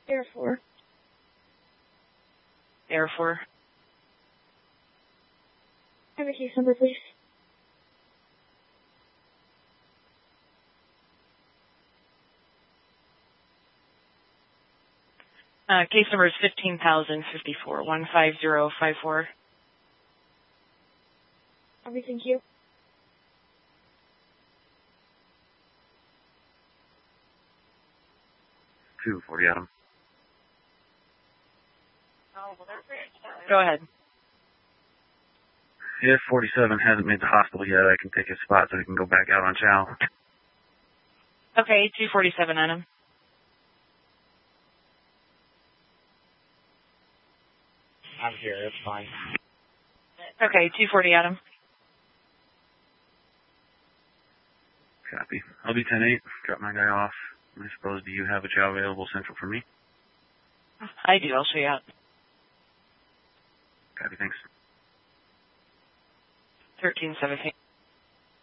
Air 4. Air 4. Have a case number, please. Case number is 15,054, 15054. Okay, thank you. $240, Adam. Go ahead. If 47 hasn't made the hospital yet, I can take his spot so he can go back out on chow. Okay, 247, Adam. I'm here, it's fine. Okay, 240, Adam. Copy. I'll be 10-8. Drop my guy off. I suppose, do you have a chow available central for me? I do. I'll show you out. Copy, thanks. 1317.